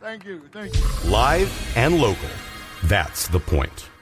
Thank you. Thank you. Live and local. That's the point.